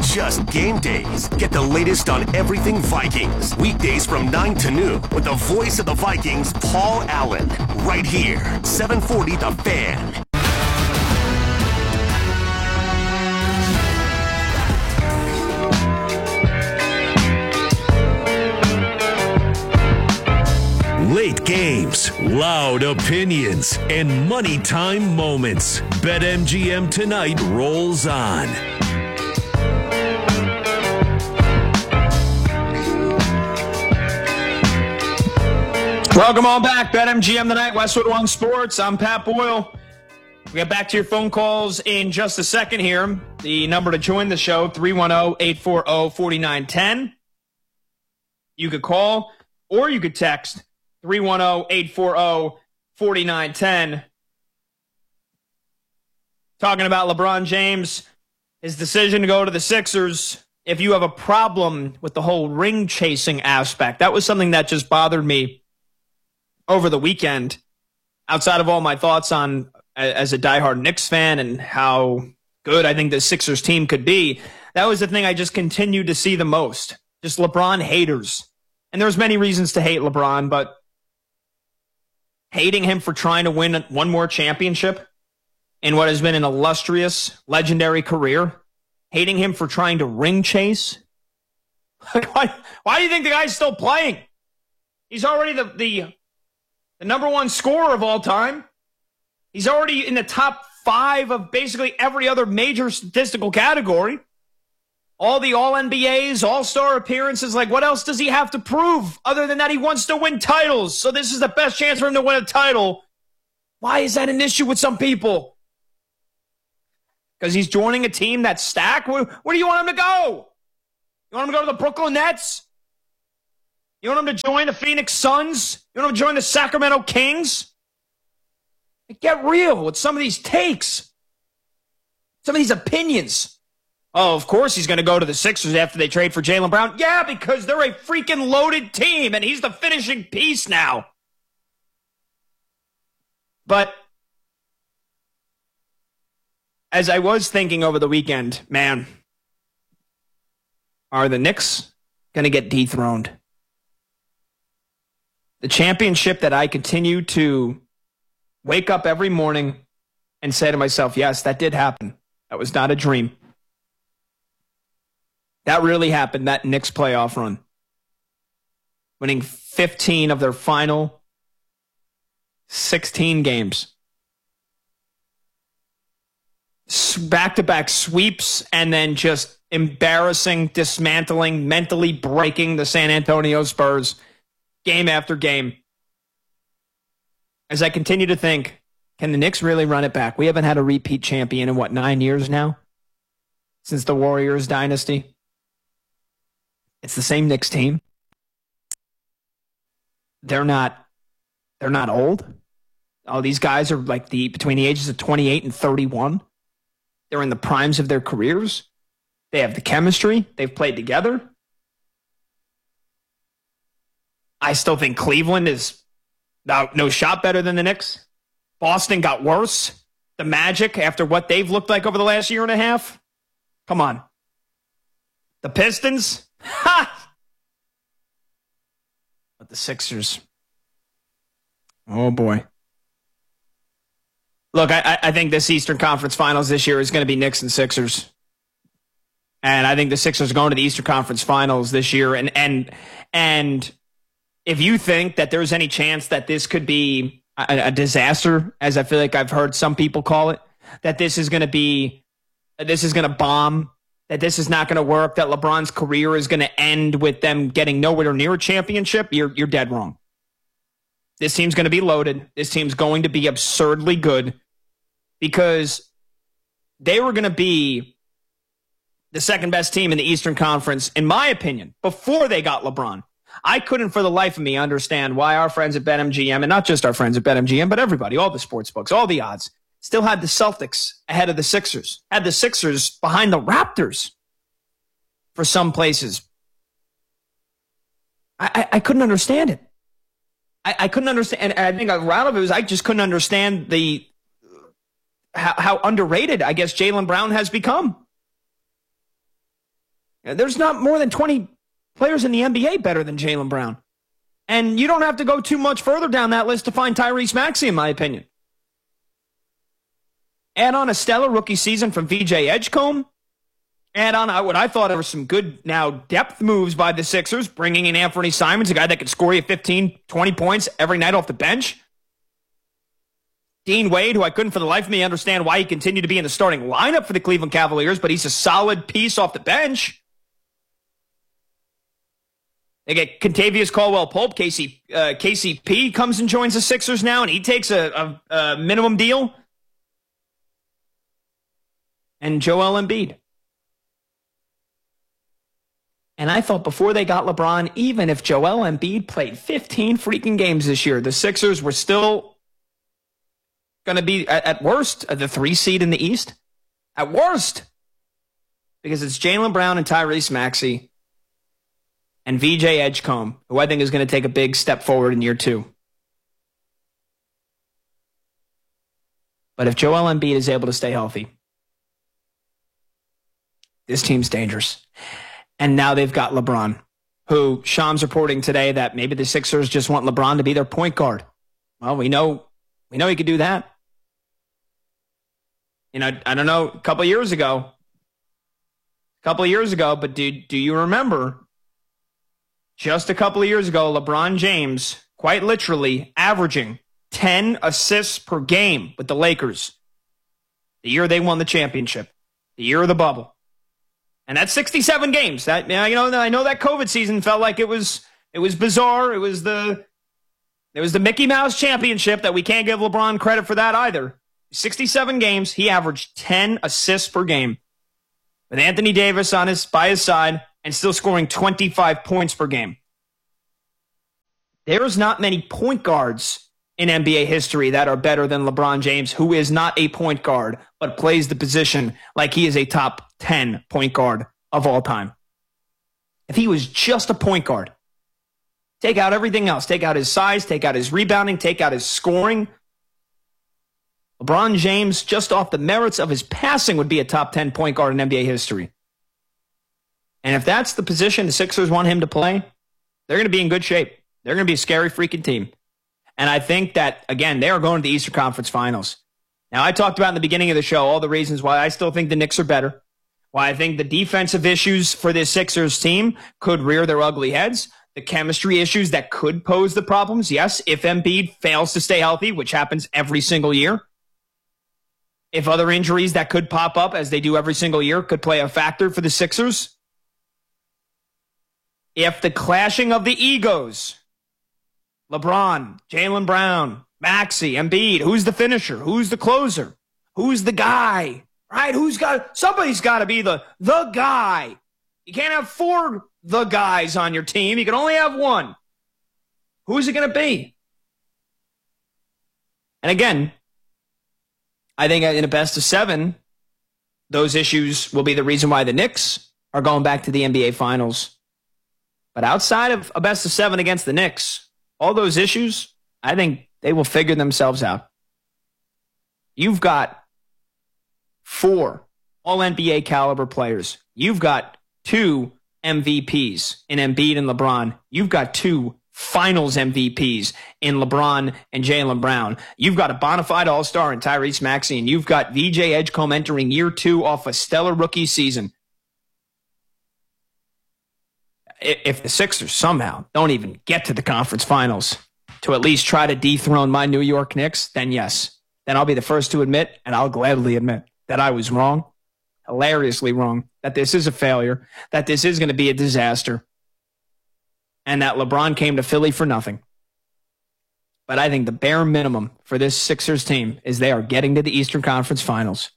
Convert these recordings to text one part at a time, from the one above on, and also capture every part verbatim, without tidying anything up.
just game days. Get the latest on everything Vikings. Weekdays from nine to noon with the voice of the Vikings, Paul Allen. Right here, seven forty The Fan. Late games, loud opinions, and money time moments. BetMGM tonight rolls on. Welcome on back. BetMGM tonight, Westwood One Sports. I'm Pat Boyle. We'll get back to your phone calls in just a second here. The number to join the show, three one zero, eight four zero, four nine one zero. You could call or you could text three one zero, eight four zero, four nine one zero. Talking about LeBron James, his decision to go to the Sixers. If you have a problem with the whole ring chasing aspect, that was something that just bothered me over the weekend. Outside of all my thoughts on as a diehard Knicks fan and how good I think the Sixers team could be, that was the thing I just continued to see the most. Just LeBron haters. And there's many reasons to hate LeBron, but hating him for trying to win one more championship in what has been an illustrious, legendary career. Hating him for trying to ring chase. why, why do you think the guy's still playing? He's already the, the, the number one scorer of all time. He's already in the top five of basically every other major statistical category. All the All-N B As, All-Star appearances. Like, what else does he have to prove other than that he wants to win titles? So this is the best chance for him to win a title. Why is that an issue with some people? Because he's joining a team that's stacked? Where, where do you want him to go? You want him to go to the Brooklyn Nets? You want him to join the Phoenix Suns? You want him to join the Sacramento Kings? Get real with some of these takes. Some of these opinions. Oh, of course he's going to go to the Sixers after they trade for Jaylen Brown. Yeah, because they're a freaking loaded team, and he's the finishing piece now. But as I was thinking over the weekend, man, are the Knicks going to get dethroned? The championship that I continue to wake up every morning and say to myself, yes, that did happen. That was not a dream. That really happened, that Knicks playoff run. Winning fifteen of their final sixteen games. Back-to-back sweeps and then just embarrassing, dismantling, mentally breaking the San Antonio Spurs game after game. As I continue to think, can the Knicks really run it back? We haven't had a repeat champion in, what, nine years now? Since the Warriors dynasty? It's the same Knicks team. They're not, they're not old. Oh, these guys are like the between the ages of twenty-eight and thirty-one. They're in the primes of their careers. They have the chemistry. They've played together. I still think Cleveland is no, no shot better than the Knicks. Boston got worse. The Magic, after what they've looked like over the last year and a half. Come on. The Pistons? Ha! But the Sixers. Oh, boy. Look, I, I think this Eastern Conference Finals this year is going to be Knicks and Sixers. And I think the Sixers are going to the Eastern Conference Finals this year. And and and if you think that there's any chance that this could be a, a disaster, as I feel like I've heard some people call it, that this is going to be, this is going to bomb, that this is not going to work, that LeBron's career is going to end with them getting nowhere near a championship, you're you're dead wrong. This team's going to be loaded. This team's going to be absurdly good because they were going to be the second best team in the Eastern Conference, in my opinion, before they got LeBron. I couldn't for the life of me understand why our friends at BetMGM, and not just our friends at BetMGM, but everybody, all the sports books, all the odds, still had the Celtics ahead of the Sixers, had the Sixers behind the Raptors for some places. I, I, I couldn't understand it. I, I couldn't understand, and I think a lot of it was I just couldn't understand the how, how underrated, I guess, Jaylen Brown has become. There's not more than twenty players in the N B A better than Jaylen Brown. And you don't have to go too much further down that list to find Tyrese Maxey, in my opinion. Add on a stellar rookie season from V J Edgecombe. Add on what I thought were some good now depth moves by the Sixers, bringing in Anthony Simons, a guy that could score you fifteen, twenty points every night off the bench. Dean Wade, who I couldn't for the life of me understand why he continued to be in the starting lineup for the Cleveland Cavaliers, but he's a solid piece off the bench. They get Contavious Caldwell-Pope. K C, uh, K C P comes and joins the Sixers now, and he takes a, a, a minimum deal. And Joel Embiid. And I thought before they got LeBron, even if Joel Embiid played fifteen freaking games this year, the Sixers were still going to be, at, at worst, the three seed in the East. At worst. Because it's Jaylen Brown and Tyrese Maxey and V J Edgecombe, who I think is going to take a big step forward in year two. But if Joel Embiid is able to stay healthy, this team's dangerous. And now they've got LeBron, who Shams reporting today that maybe the Sixers just want LeBron to be their point guard. Well, we know we know he could do that. You know, I don't know, a couple of years ago, a couple of years ago, but do, do you remember just a couple of years ago, LeBron James, quite literally averaging ten assists per game with the Lakers, the year they won the championship, the year of the bubble. And that's sixty-seven games. That, you know, I know that COVID season felt like it was it was bizarre. It was the it was the Mickey Mouse championship that we can't give LeBron credit for that either. sixty-seven games, he averaged ten assists per game, with Anthony Davis on his by his side and still scoring twenty-five points per game. There's not many point guards in N B A history that are better than LeBron James, who is not a point guard, but plays the position like he is a top ten point guard of all time. If he was just a point guard, take out everything else, take out his size, take out his rebounding, take out his scoring, LeBron James, just off the merits of his passing, would be a top ten point guard in N B A history. And if that's the position the Sixers want him to play, they're going to be in good shape. They're going to be a scary freaking team. And I think that, again, they are going to the Eastern Conference Finals. Now, I talked about in the beginning of the show all the reasons why I still think the Knicks are better, why I think the defensive issues for this Sixers team could rear their ugly heads, the chemistry issues that could pose the problems, yes, if Embiid fails to stay healthy, which happens every single year. If other injuries that could pop up, as they do every single year, could play a factor for the Sixers. If the clashing of the egos, LeBron, Jaylen Brown, Maxey, Embiid, who's the finisher? Who's the closer? Who's the guy? Right? Who's got, somebody's got to be the, the guy. You can't have four the guys on your team. You can only have one. Who's it going to be? And again, I think in a best of seven, those issues will be the reason why the Knicks are going back to the N B A Finals. But outside of a best of seven against the Knicks, all those issues, I think they will figure themselves out. You've got four all N B A caliber players. You've got two M V Ps in Embiid and LeBron. You've got two finals M V Ps in LeBron and Jaylen Brown. You've got a bona fide all-star in Tyrese Maxey, and you've got V J Edgecombe entering year two off a stellar rookie season. If the Sixers somehow don't even get to the conference finals to at least try to dethrone my New York Knicks, then yes, then I'll be the first to admit, and I'll gladly admit, that I was wrong, hilariously wrong, that this is a failure, that this is going to be a disaster, and that LeBron came to Philly for nothing. But I think the bare minimum for this Sixers team is they are getting to the Eastern Conference Finals.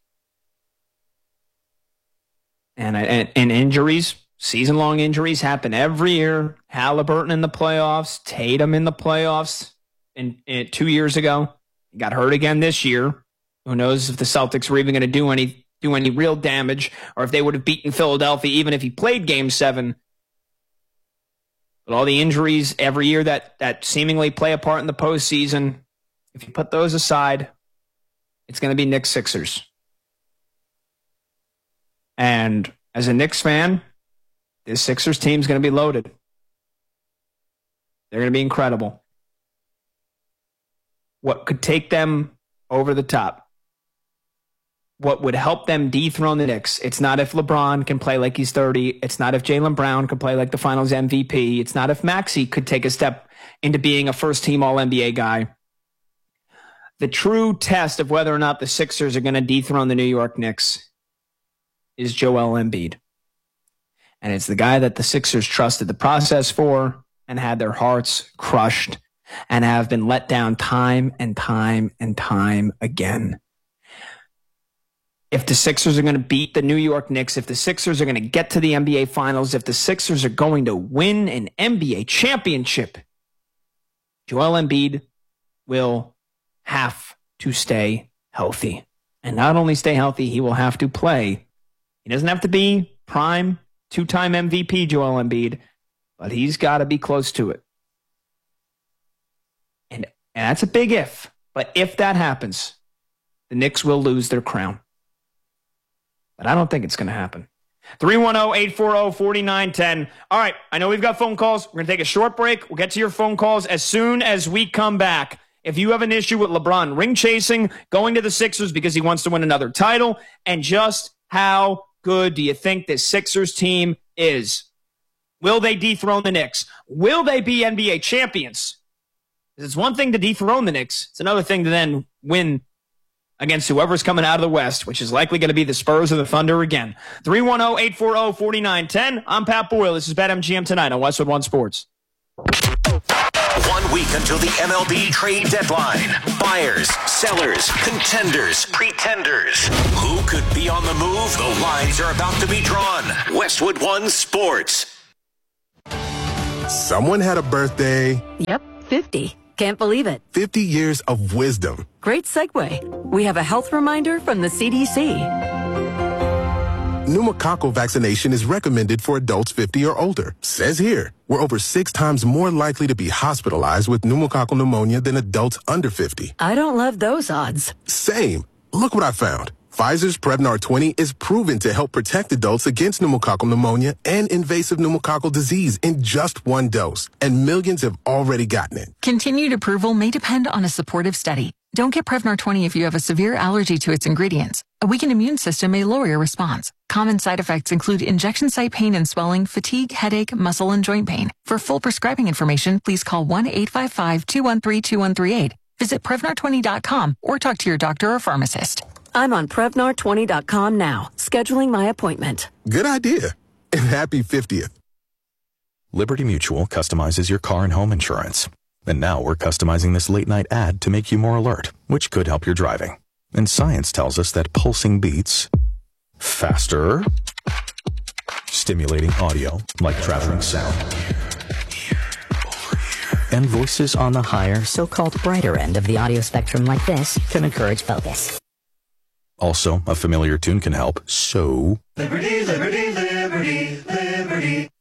And, and, and injuries, season-long injuries happen every year. Halliburton in the playoffs, Tatum in the playoffs in, in two years ago. He got hurt again this year. Who knows if the Celtics were even going to do any do any real damage, or if they would have beaten Philadelphia even if he played Game seven. But all the injuries every year that, that seemingly play a part in the postseason, if you put those aside, it's going to be Knicks Sixers. And as a Knicks fan, this Sixers team's going to be loaded. They're going to be incredible. What could take them over the top? What would help them dethrone the Knicks? It's not if LeBron can play like he's thirty. It's not if Jaylen Brown can play like the Finals M V P. It's not if Maxey could take a step into being a first-team All N B A guy. The true test of whether or not the Sixers are going to dethrone the New York Knicks is Joel Embiid. And it's the guy that the Sixers trusted the process for and had their hearts crushed and have been let down time and time and time again. If the Sixers are going to beat the New York Knicks, if the Sixers are going to get to the N B A Finals, if the Sixers are going to win an N B A championship, Joel Embiid will have to stay healthy. And not only stay healthy, he will have to play. He doesn't have to be prime, two-time M V P Joel Embiid, but he's got to be close to it. And, and that's a big if. But if that happens, the Knicks will lose their crown. But I don't think it's going to happen. three one zero, eight four zero, four nine one zero. All right, I know we've got phone calls. We're going to take a short break. We'll get to your phone calls as soon as we come back. If you have an issue with LeBron ring chasing, going to the Sixers because he wants to win another title, and just how good do you think this Sixers team is? Will they dethrone the Knicks? Will they be N B A champions? It's one thing to dethrone the Knicks. It's another thing to then win against whoever's coming out of the West, which is likely going to be the Spurs or the Thunder again. three one zero, eight four zero, four nine one zero. I'm Pat Boyle. This is BetMGM Tonight on Westwood One Sports. One week until the M L B trade deadline. Buyers, sellers, contenders, pretenders. Who could be on the move? The lines are about to be drawn. Westwood One Sports. Someone had a birthday. Yep, fifty. Can't believe it. fifty years of wisdom. Great segue. We have a health reminder from the C D C. Pneumococcal vaccination is recommended for adults fifty or older. Says here, we're over six times more likely to be hospitalized with pneumococcal pneumonia than adults under fifty. I don't love those odds. Same. Look what I found. Pfizer's Prevnar twenty is proven to help protect adults against pneumococcal pneumonia and invasive pneumococcal disease in just one dose. And millions have already gotten it. Continued approval may depend on a supportive study. Don't get Prevnar twenty if you have a severe allergy to its ingredients. A weakened immune system may lower your response. Common side effects include injection site pain and swelling, fatigue, headache, muscle, and joint pain. For full prescribing information, please call one eight five five, two one three, two one three eight. Visit Prevnar twenty dot com or talk to your doctor or pharmacist. I'm on Prevnar twenty dot com now, scheduling my appointment. Good idea. And happy fiftieth. Liberty Mutual customizes your car and home insurance. And now we're customizing this late-night ad to make you more alert, which could help your driving. And science tells us that pulsing beats faster, stimulating audio like traveling sound, and voices on the higher, so-called brighter end of the audio spectrum like this can encourage focus. Also, a familiar tune can help, so... Liberty, liberty, liberty, liberty.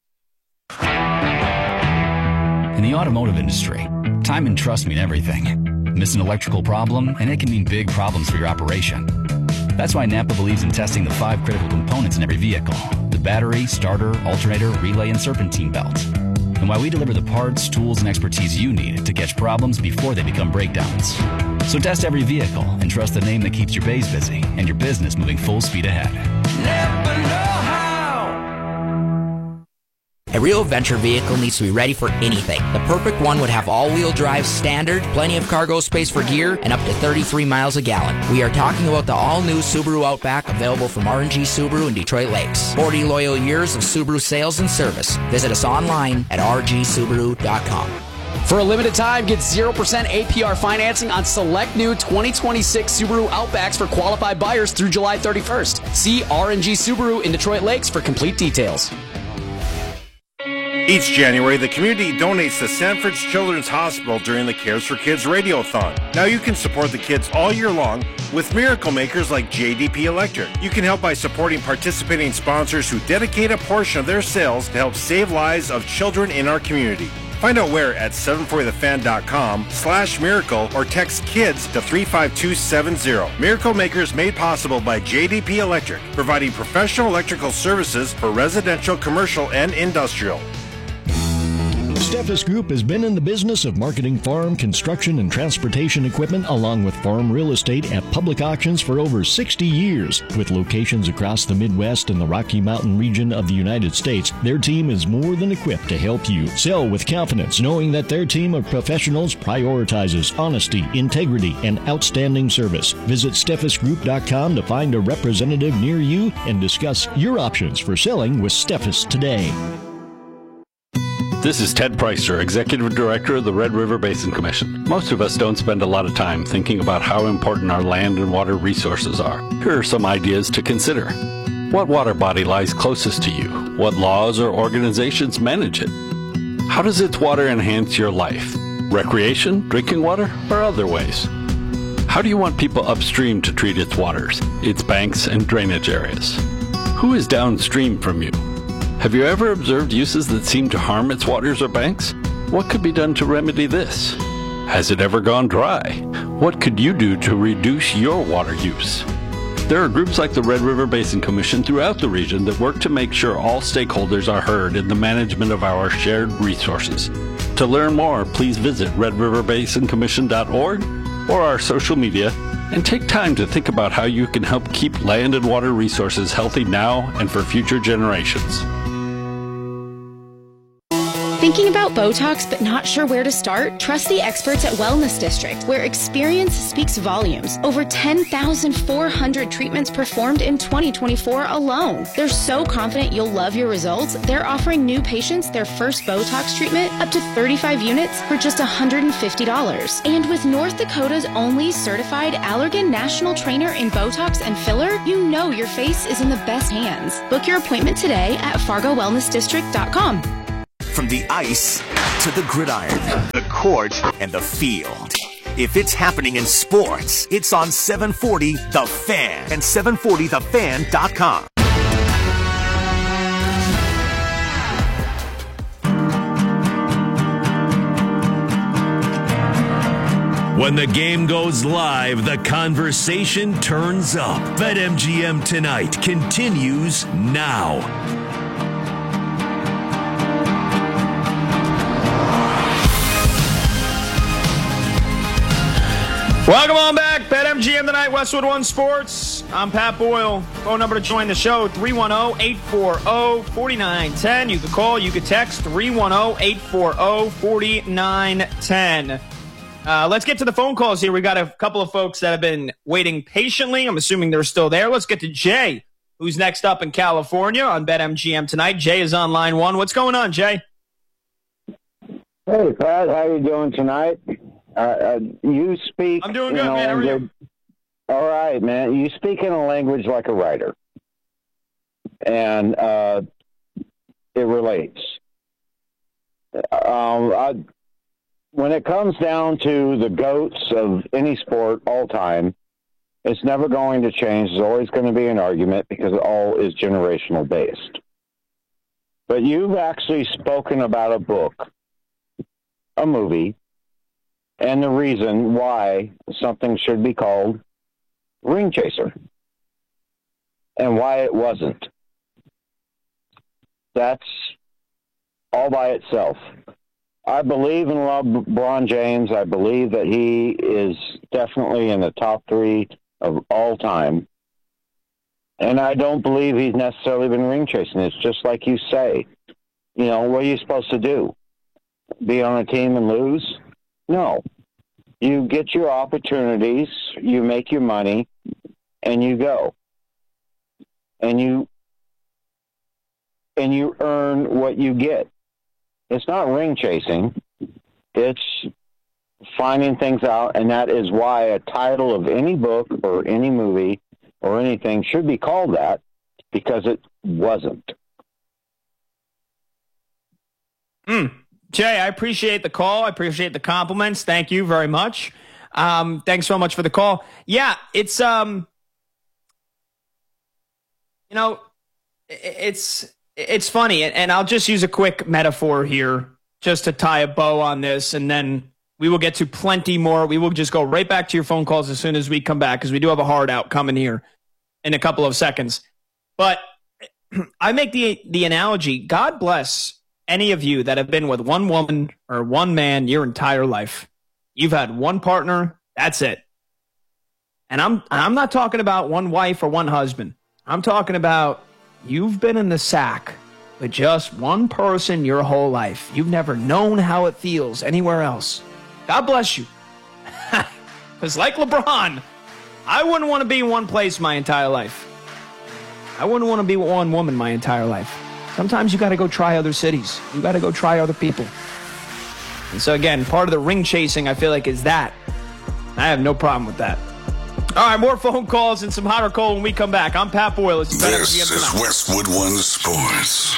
In the automotive industry, time and trust mean everything. Miss an electrical problem, and it can mean big problems for your operation. That's why Napa believes in testing the five critical components in every vehicle: the battery, starter, alternator, relay, and serpentine belt. And why we deliver the parts, tools, and expertise you need to catch problems before they become breakdowns. So test every vehicle and trust the name that keeps your bays busy and your business moving full speed ahead. Never know how. A real adventure vehicle needs to be ready for anything. The perfect one would have all-wheel drive standard, plenty of cargo space for gear, and up to thirty-three miles a gallon. We are talking about the all-new Subaru Outback, available from R and G Subaru in Detroit Lakes. forty loyal years of Subaru sales and service. Visit us online at r g subaru dot com. For a limited time, get zero percent A P R financing on select new twenty twenty-six Subaru Outbacks for qualified buyers through July thirty-first. See R and G Subaru in Detroit Lakes for complete details. Each January, the community donates to Sanford's Children's Hospital during the Cares for Kids Radiothon. Now you can support the kids all year long with miracle makers like J D P Electric. You can help by supporting participating sponsors who dedicate a portion of their sales to help save lives of children in our community. Find out where at seven forty the fan dot com slash miracle or text KIDS to three five two seven zero. Miracle Makers made possible by J D P Electric, providing professional electrical services for residential, commercial, and industrial. Steffes Group has been in the business of marketing farm, construction, and transportation equipment along with farm real estate at public auctions for over sixty years. With locations across the Midwest and the Rocky Mountain region of the United States, their team is more than equipped to help you sell with confidence, knowing that their team of professionals prioritizes honesty, integrity, and outstanding service. Visit Steffes Group dot com to find a representative near you and discuss your options for selling with Steffes today. This is Ted Preister, Executive Director of the Red River Basin Commission. Most of us don't spend a lot of time thinking about how important our land and water resources are. Here are some ideas to consider. What water body lies closest to you? What laws or organizations manage it? How does its water enhance your life? Recreation, drinking water, or other ways? How do you want people upstream to treat its waters, its banks, and drainage areas? Who is downstream from you? Have you ever observed uses that seem to harm its waters or banks? What could be done to remedy this? Has it ever gone dry? What could you do to reduce your water use? There are groups like the Red River Basin Commission throughout the region that work to make sure all stakeholders are heard in the management of our shared resources. To learn more, please visit red river basin commission dot org or our social media and take time to think about how you can help keep land and water resources healthy now and for future generations. Thinking about Botox but not sure where to start? Trust the experts at Wellness District, where experience speaks volumes. Over ten thousand four hundred treatments performed in twenty twenty-four alone. They're so confident you'll love your results, they're offering new patients their first Botox treatment up to thirty-five units for just one hundred fifty dollars. And with North Dakota's only certified Allergan National Trainer in Botox and filler, you know your face is in the best hands. Book your appointment today at fargo wellness district dot com. From the ice to the gridiron, the court and the field. If it's happening in sports, it's on seven forty The Fan and seven forty the fan dot com. When the game goes live, the conversation turns up. BetMGM Tonight continues now. Welcome on back. BetMGM Tonight, Westwood One Sports. I'm Pat Boyle. Phone number to join the show, three one zero, eight four zero, four nine one zero. You can call, you can text, three one zero, eight four zero, four nine one zero. Uh, let's get to the phone calls here. We got a couple of folks that have been waiting patiently. I'm assuming they're still there. Let's get to Jay, who's next up in California on BetMGM Tonight. Jay is on line one. What's going on, Jay? Hey, Pat. How you doing tonight? Uh, uh, you speak. I'm doing good, man. How are you? All right, man. You speak in a language like a writer, and uh, it relates. Um, I, when it comes down to the GOATs of any sport all time, it's never going to change. There's always going to be an argument because it all is generational based. But you've actually spoken about a book, a movie, and the reason why something should be called Ring Chaser and why it wasn't. That's all by itself. I believe in LeBron James. I believe that he is definitely in the top three of all time. And I don't believe he's necessarily been ring chasing. It's just like you say. You know, what are you supposed to do? Be on a team and lose? No. You get your opportunities, you make your money, and you go. And you and you earn what you get. It's not ring chasing. It's finding things out, and that is why a title of any book or any movie or anything should be called that, because it wasn't. Mm. Jay, I appreciate the call. I appreciate the compliments. Thank you very much. Um, thanks so much for the call. Yeah, it's, um, you know, it's, it's funny. And, and I'll just use a quick metaphor here just to tie a bow on this, and then we will get to plenty more. We will just go right back to your phone calls as soon as we come back, because we do have a hard out coming here in a couple of seconds. But I make the the analogy, God bless any of you that have been with one woman or one man your entire life. You've had one partner, that's it. And I'm I'm not talking about one wife or one husband. I'm talking about you've been in the sack with just one person your whole life. You've never known how it feels anywhere else. God bless you. Because like LeBron, I wouldn't want to be in one place my entire life. I wouldn't want to be with one woman my entire life. Sometimes you got to go try other cities. You got to go try other people. And so again, part of the ring chasing, I feel like, is that. I have no problem with that. All right, more phone calls and some hot or cold when we come back. I'm Pat Boyle. This is Westwood One Sports.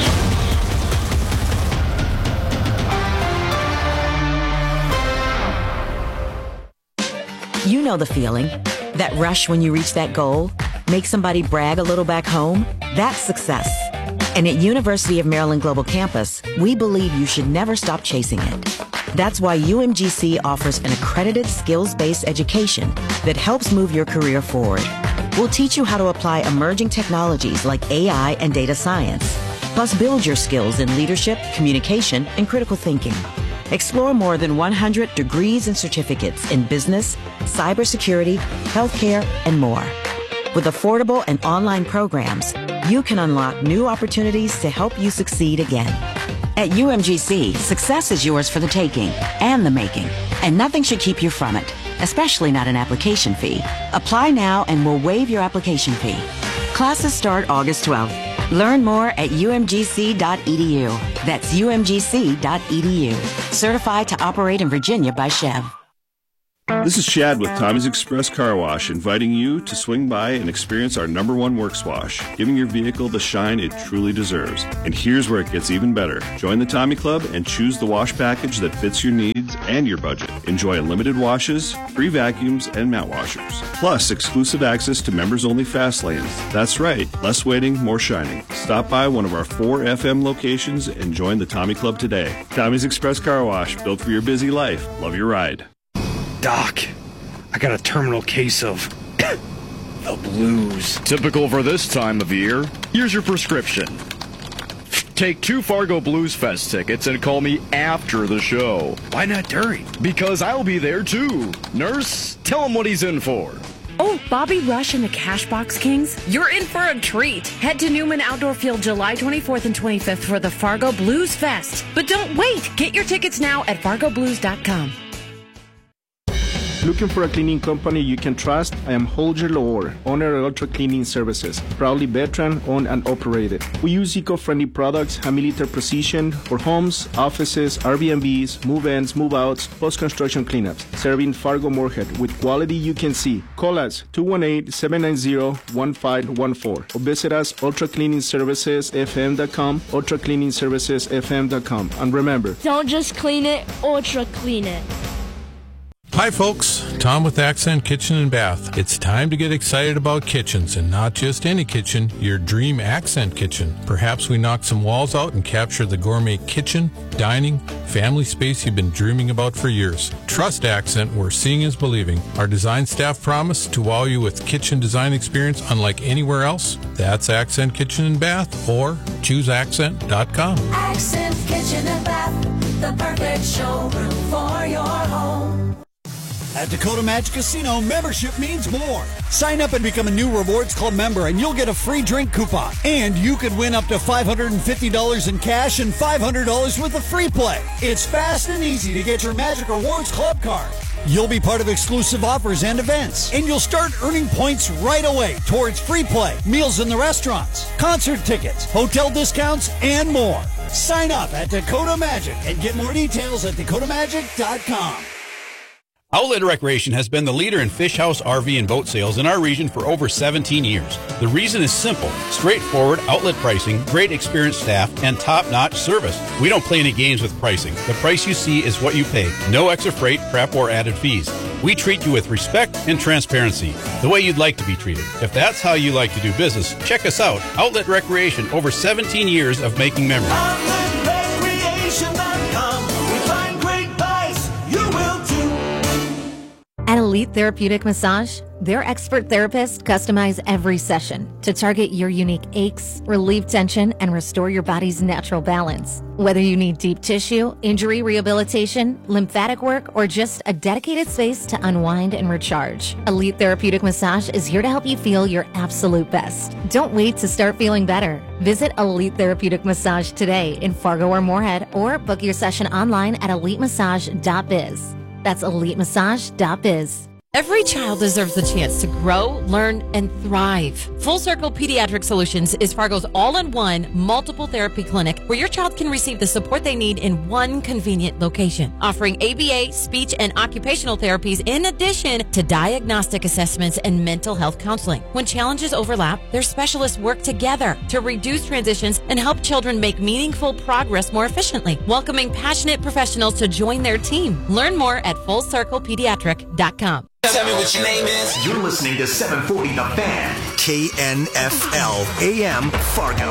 You know the feeling. That rush when you reach that goal. Make somebody brag a little back home. That's success. And at University of Maryland Global Campus, we believe you should never stop chasing it. That's why U M G C offers an accredited skills-based education that helps move your career forward. We'll teach you how to apply emerging technologies like A I and data science, plus build your skills in leadership, communication, and critical thinking. Explore more than one hundred degrees and certificates in business, cybersecurity, healthcare, and more. With affordable and online programs, you can unlock new opportunities to help you succeed again. At U M G C, success is yours for the taking and the making, and nothing should keep you from it, especially not an application fee. Apply now and we'll waive your application fee. Classes start August twelfth. Learn more at U M G C dot E D U. That's U M G C dot E D U. Certified to operate in Virginia by Chev. This is Chad with Tommy's Express Car Wash, inviting you to swing by and experience our number one works wash, giving your vehicle the shine it truly deserves. And here's where it gets even better. Join the Tommy Club and choose the wash package that fits your needs and your budget. Enjoy unlimited washes, free vacuums, and mat washers. Plus, exclusive access to members-only fast lanes. That's right, less waiting, more shining. Stop by one of our four F M locations and join the Tommy Club today. Tommy's Express Car Wash, built for your busy life. Love your ride. Doc, I got a terminal case of the blues. Typical for this time of year. Here's your prescription. Take two Fargo Blues Fest tickets and call me after the show. Why not during? Because I'll be there too. Nurse, tell him what he's in for. Oh, Bobby Rush and the Cashbox Kings? You're in for a treat. Head to Newman Outdoor Field July twenty-fourth and twenty-fifth for the Fargo Blues Fest. But don't wait. Get your tickets now at fargo blues dot com. Looking for a cleaning company you can trust? I am Holger Lohr, owner of Ultra Cleaning Services, proudly veteran owned and operated. We use eco-friendly products, high millimeter precision for homes, offices, Airbnbs, move-ins, move-outs, post-construction cleanups, serving Fargo Moorhead with quality you can see. Call us two one eight, seven nine zero, one five one four or visit us ultra cleaning services f m dot com, ultra cleaning services f m dot com. And remember, don't just clean it, ultra clean it. Hi folks, Tom with Accent Kitchen and Bath. It's time to get excited about kitchens, and not just any kitchen, your dream Accent kitchen. Perhaps we knock some walls out and capture the gourmet kitchen, dining, family space you've been dreaming about for years. Trust Accent, where seeing is believing. Our design staff promise to wow you with kitchen design experience unlike anywhere else. That's Accent Kitchen and Bath, or choose accent dot com. Accent Kitchen and Bath, the perfect showroom for your home. At Dakota Magic Casino, membership means more. Sign up and become a new Rewards Club member, and you'll get a free drink coupon. And you could win up to five hundred fifty dollars in cash and five hundred dollars worth of free play. It's fast and easy to get your Magic Rewards Club card. You'll be part of exclusive offers and events, and you'll start earning points right away towards free play, meals in the restaurants, concert tickets, hotel discounts, and more. Sign up at Dakota Magic and get more details at dakota magic dot com. Outlet Recreation has been the leader in fish house, R V, and boat sales in our region for over seventeen years. The reason is simple: straightforward outlet pricing, great experienced staff, and top-notch service. We don't play any games with pricing. The price you see is what you pay. No extra freight, prep, or added fees. We treat you with respect and transparency, the way you'd like to be treated. If that's how you like to do business, check us out. Outlet Recreation, over seventeen years of making memories. outlet recreation dot com Elite Therapeutic Massage. Their expert therapists customize every session to target your unique aches, relieve tension, and restore your body's natural balance. Whether you need deep tissue, injury rehabilitation, lymphatic work, or just a dedicated space to unwind and recharge, Elite Therapeutic Massage is here to help you feel your absolute best. Don't wait to start feeling better. Visit Elite Therapeutic Massage today in Fargo or Moorhead, or book your session online at elite massage dot biz. That's elite massage dot biz. Every child deserves the chance to grow, learn, and thrive. Full Circle Pediatric Solutions is Fargo's all-in-one multiple therapy clinic where your child can receive the support they need in one convenient location, offering A B A, speech, and occupational therapies in addition to diagnostic assessments and mental health counseling. When challenges overlap, their specialists work together to reduce transitions and help children make meaningful progress more efficiently, welcoming passionate professionals to join their team. Learn more at full circle pediatric dot com. Tell me what your name is. You're listening to seven forty The Fan, K N F L A M Fargo.